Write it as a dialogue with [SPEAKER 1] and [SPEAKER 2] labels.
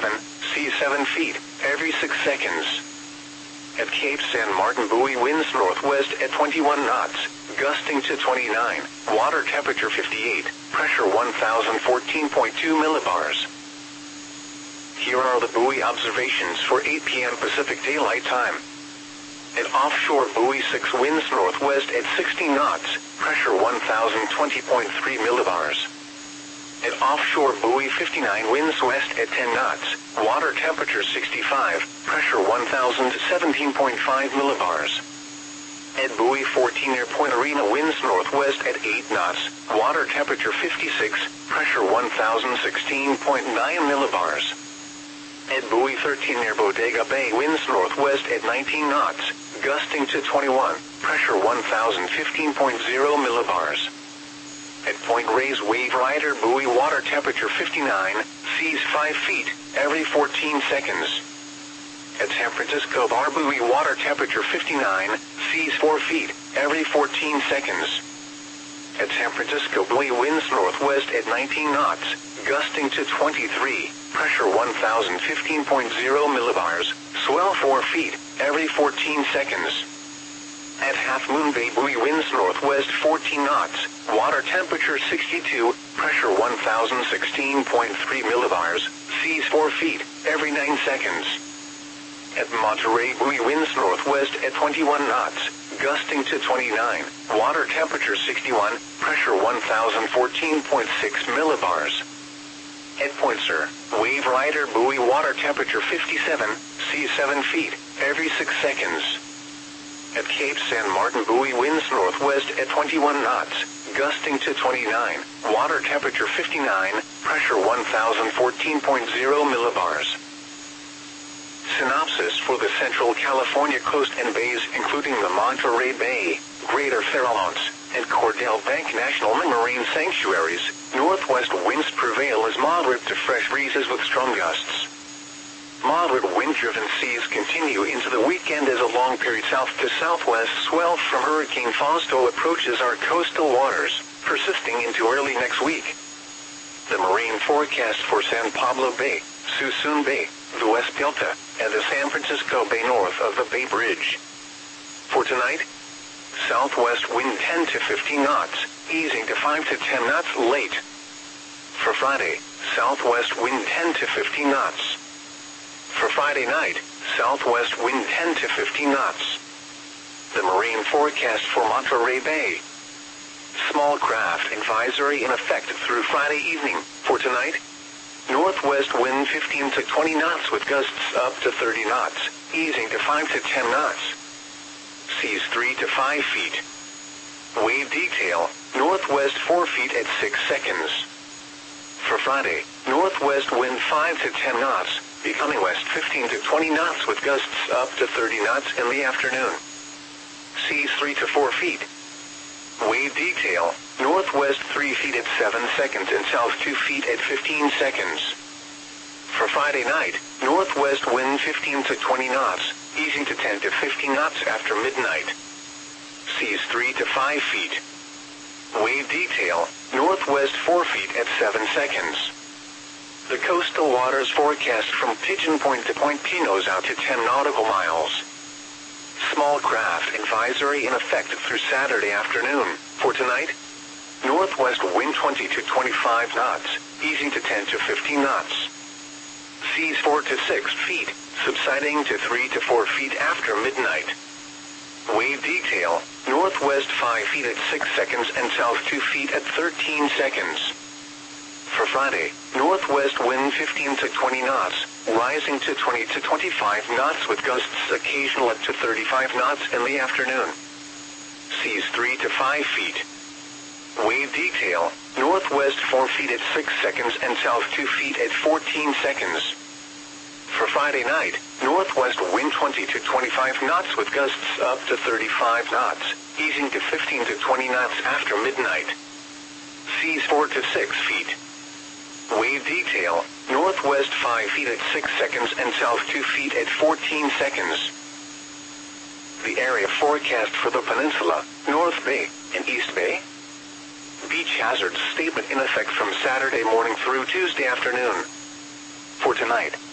[SPEAKER 1] seas 7 feet, every 6 seconds. At Cape San Martin buoy, winds northwest at 21 knots, gusting to 29, water temperature 58, pressure 1014.2 millibars. Here are the buoy observations for 8 p.m. Pacific Daylight Time. At offshore buoy 6, winds northwest at 60 knots, pressure 1020.3 millibars. At offshore buoy 59, winds west at 10 knots, water temperature 65, pressure 1017.5 millibars. At buoy 14 near Point Arena, winds northwest at 8 knots, water temperature 56, pressure 1016.9 millibars. At buoy 13 near Bodega Bay, winds northwest at 19 knots, gusting to 21, pressure 1015.0 millibars. At Point Reyes Wave Rider buoy, water temperature 59, seas 5 feet, every 14 seconds. At San Francisco Bar buoy, water temperature 59, seas 4 feet, every 14 seconds. At San Francisco buoy, winds northwest at 19 knots, gusting to 23, pressure 1015.0 millibars, swell 4 feet, every 14 seconds. At Half Moon Bay buoy, winds northwest 14 knots, water temperature 62, pressure 1016.3 millibars, seas 4 feet, every 9 seconds. At Monterey buoy, winds northwest at 21 knots, gusting to 29, water temperature 61, pressure 1014.6 millibars. At Point Sur, Wave Rider buoy, water temperature 57, seas 7 feet, every 6 seconds. At Cape San Martin buoy, winds northwest at 21 knots, gusting to 29, water temperature 59, pressure 1014.0 millibars. Synopsis for the Central California coast and bays, including the Monterey Bay, Greater Farallones, and Cordell Bank National Marine Sanctuaries, northwest winds prevail as moderate to fresh breezes with strong gusts. Moderate wind-driven seas continue into the weekend as a long period south to southwest swell from Hurricane Fausto approaches our coastal waters, persisting into early next week. The marine forecast for San Pablo Bay, Suisun Bay, the West Delta, and the San Francisco Bay north of the Bay Bridge. For tonight, southwest wind 10 to 15 knots, easing to 5 to 10 knots late. For Friday, southwest wind 10 to 15 knots. For Friday night, southwest wind 10 to 15 knots. The marine forecast for Monterey Bay. Small craft advisory in effect through Friday evening. For tonight, northwest wind 15 to 20 knots with gusts up to 30 knots, easing to 5 to 10 knots. Seas 3 to 5 feet. Wave detail, northwest 4 feet at 6 seconds. For Friday, northwest wind 5 to 10 knots, becoming west 15 to 20 knots with gusts up to 30 knots in the afternoon. Seas 3 to 4 feet. Wave detail, northwest 3 feet at 7 seconds and south 2 feet at 15 seconds. For Friday night, northwest wind 15 to 20 knots, easing to 10 to 15 knots after midnight. Seas 3 to 5 feet. Wave detail, northwest 4 feet at 7 seconds. The coastal waters forecast from Pigeon Point to Point Pinos out to 10 nautical miles. Small craft advisory in effect through Saturday afternoon. For tonight, northwest wind 20 to 25 knots, easing to 10 to 15 knots. Seas 4 to 6 feet, subsiding to 3 to 4 feet after midnight. Wave detail, northwest 5 feet at 6 seconds and south 2 feet at 13 seconds. For Friday, northwest wind 15 to 20 knots, rising to 20 to 25 knots with gusts occasional up to 35 knots in the afternoon. Seas 3 to 5 feet. Wave detail, northwest 4 feet at 6 seconds and south 2 feet at 14 seconds. For Friday night, northwest wind 20 to 25 knots with gusts up to 35 knots, easing to 15 to 20 knots after midnight. Seas 4 to 6 feet. Wave detail, northwest 5 feet at 6 seconds and south 2 feet at 14 seconds. The area forecast for the peninsula, North Bay, and East Bay. Beach hazard statement in effect from Saturday morning through Tuesday afternoon. For tonight,